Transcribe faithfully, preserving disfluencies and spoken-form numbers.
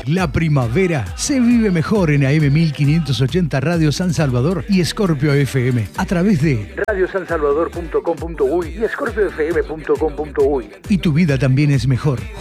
La primavera se vive mejor en A M mil quinientos ochenta Radio San Salvador y Scorpio F M a través de radio san salvador punto com punto uy y scorpio f m punto com punto uy. Y tu vida también es mejor